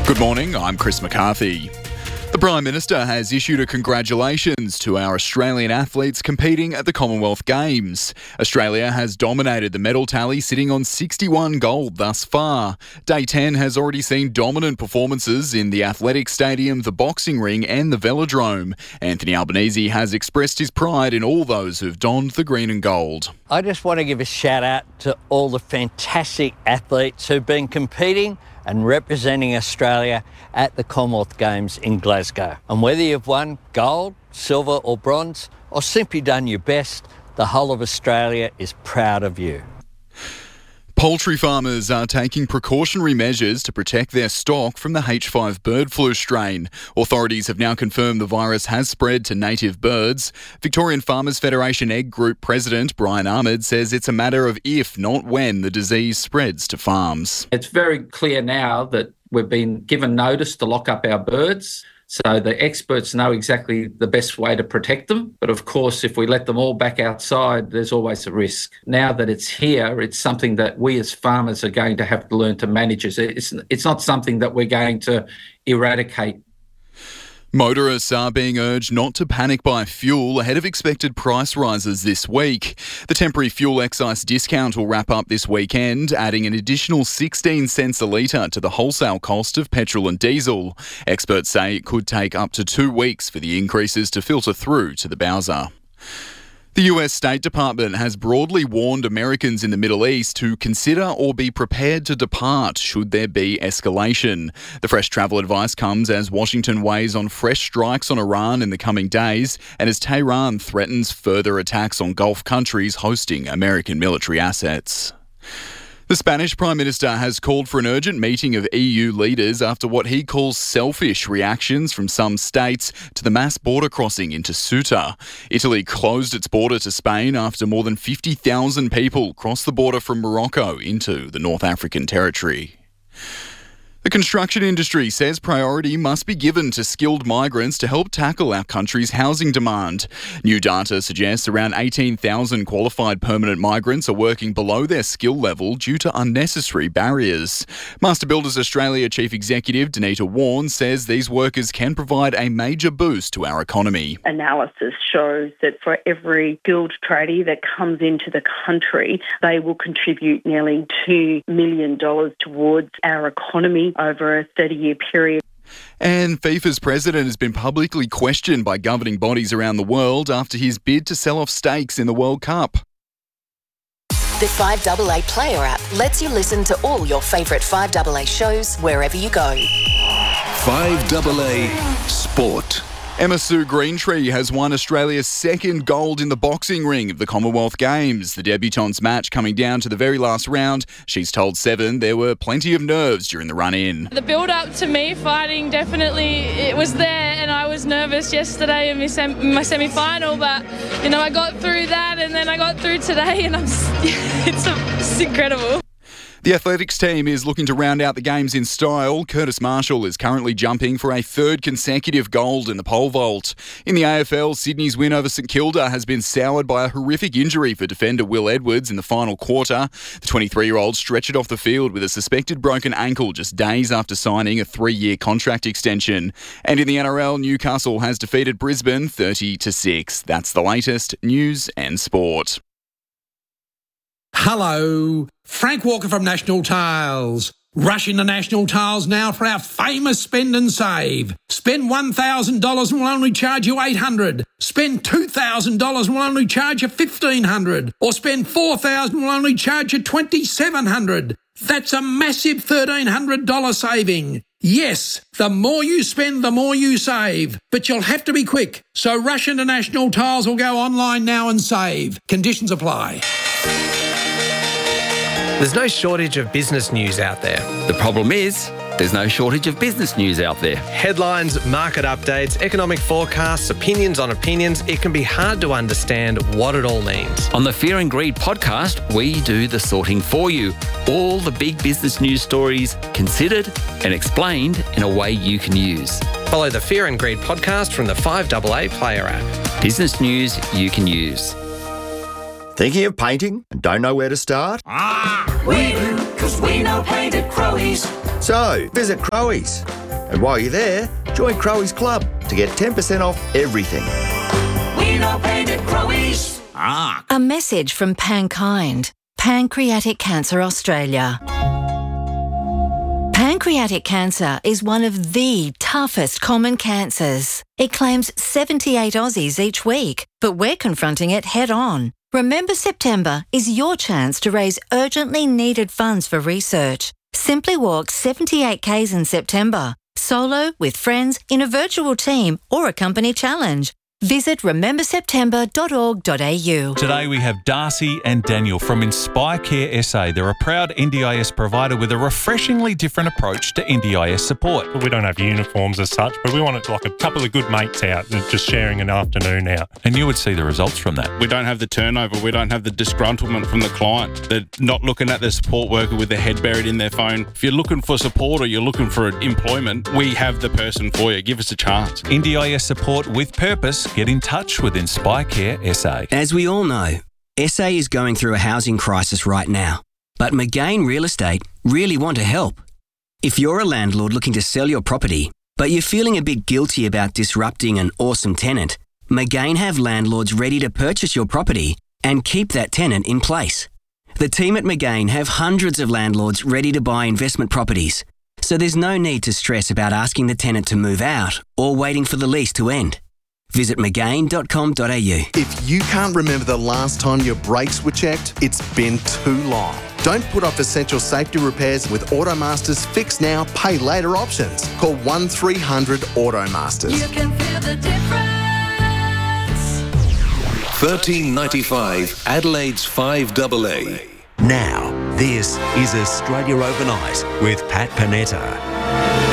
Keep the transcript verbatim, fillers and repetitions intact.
Good morning, I'm Chris McCarthy. The Prime Minister has issued a congratulations to our Australian athletes competing at the Commonwealth Games. Australia has dominated the medal tally, sitting on sixty-one gold thus far. Day ten has already seen dominant performances in the Athletics Stadium, the boxing ring and the velodrome. Anthony Albanese has expressed his pride in all those who've donned the green and gold. I just want to give a shout out to all the fantastic athletes who've been competing and representing Australia at the Commonwealth Games in Glasgow. And whether you've won gold, silver or bronze, or simply done your best, the whole of Australia is proud of you. Poultry farmers are taking precautionary measures to protect their stock from the H five bird flu strain. Authorities have now confirmed the virus has spread to native birds. Victorian Farmers Federation Egg Group President Brian Ahmed says it's a matter of if, not when, the disease spreads to farms. It's very clear now that we've been given notice to lock up our birds. So the experts know exactly the best way to protect them. But of course, if we let them all back outside, there's always a risk. Now that it's here, it's something that we as farmers are going to have to learn to manage. It's, it's not something that we're going to eradicate. Motorists are being urged not to panic buy fuel ahead of expected price rises this week. The temporary fuel excise discount will wrap up this weekend, adding an additional sixteen cents a litre to the wholesale cost of petrol and diesel. Experts say it could take up to two weeks for the increases to filter through to the Bowser. The U S State Department has broadly warned Americans in the Middle East to consider or be prepared to depart should there be escalation. The fresh travel advice comes as Washington weighs on fresh strikes on Iran in the coming days and as Tehran threatens further attacks on Gulf countries hosting American military assets. The Spanish Prime Minister has called for an urgent meeting of E U leaders after what he calls selfish reactions from some states to the mass border crossing into Ceuta. Italy closed its border to Spain after more than fifty thousand people crossed the border from Morocco into the North African territory. The construction industry says priority must be given to skilled migrants to help tackle our country's housing demand. New data suggests around eighteen thousand qualified permanent migrants are working below their skill level due to unnecessary barriers. Master Builders Australia Chief Executive Danita Warren says these workers can provide a major boost to our economy. Analysis shows that for every skilled tradie that comes into the country, they will contribute nearly two million dollars towards our economy over a thirty-year period. And FIFA's president has been publicly questioned by governing bodies around the world after his bid to sell off stakes in the World Cup. The five A A Player app lets you listen to all your favourite five A A shows wherever you go. five A A Sport. Emma Sue Greentree has won Australia's second gold in the boxing ring of the Commonwealth Games. The debutante's match coming down to the very last round. She's told Seven there were plenty of nerves during the run-in. The build-up to me fighting, definitely it was there, and I was nervous yesterday in my, sem- my semi-final, but you know I got through that, and then I got through today, and I'm it's, it's incredible. The athletics team is looking to round out the games in style. Curtis Marshall is currently jumping for a third consecutive gold in the pole vault. In the A F L, Sydney's win over St Kilda has been soured by a horrific injury for defender Will Edwards in the final quarter. The twenty-three-year-old stretched off the field with a suspected broken ankle just days after signing a three-year contract extension. And in the N R L, Newcastle has defeated Brisbane thirty to six. That's the latest news and sport. Hello, Frank Walker from National Tiles. Rush into National Tiles now for our famous spend and save. Spend one thousand dollars and we'll only charge you eight hundred dollars. Spend two thousand dollars and we'll only charge you fifteen hundred dollars. Or spend four thousand dollars and we'll only charge you twenty-seven hundred dollars. That's a massive thirteen hundred dollars saving. Yes, the more you spend, the more you save. But you'll have to be quick. So rush into National Tiles or go online now and save. Conditions apply. There's no shortage of business news out there. The problem is, there's no shortage of business news out there. Headlines, market updates, economic forecasts, opinions on opinions. It can be hard to understand what it all means. On the Fear and Greed podcast, we do the sorting for you. All the big business news stories considered and explained in a way you can use. Follow the Fear and Greed podcast from the five A A Player app. Business news you can use. Thinking of painting and don't know where to start? Ah, we do, because we know paint at Crowe's. So, visit Crowe's. And while you're there, join Crowy's Club to get ten percent off everything. We know pain at Crowy's. Ah. A message from Pankind, Pancreatic Cancer Australia. Pancreatic cancer is one of the toughest common cancers. It claims seventy-eight Aussies each week, but we're confronting it head on. Remember September is your chance to raise urgently needed funds for research. Simply walk seventy-eight kays in September, solo, with friends, in a virtual team or a company challenge. Visit remember september dot org dot a u. Today we have Darcy and Daniel from Inspire Care S A. They're a proud N D I S provider with a refreshingly different approach to N D I S support. We don't have uniforms as such, but we want it like a couple of good mates out and just sharing an afternoon out. And you would see the results from that. We don't have the turnover. We don't have the disgruntlement from the client. They're not looking at the support worker with their head buried in their phone. If you're looking for support or you're looking for employment, we have the person for you. Give us a chance. N D I S support with purpose. Get in touch with Inspire Care S A. As we all know, S A is going through a housing crisis right now, but McGain Real Estate really want to help. If you're a landlord looking to sell your property, but you're feeling a bit guilty about disrupting an awesome tenant, McGain have landlords ready to purchase your property and keep that tenant in place. The team at McGain have hundreds of landlords ready to buy investment properties, so there's no need to stress about asking the tenant to move out or waiting for the lease to end. Visit mcgain dot com dot a u. If you can't remember the last time your brakes were checked, it's been too long. Don't put off essential safety repairs with Automaster's Fix Now, Pay Later options. Call one three hundred Automasters. You can feel the difference. thirteen ninety-five Adelaide's five double A. Now, this is Australia Overnight with Pat Panetta.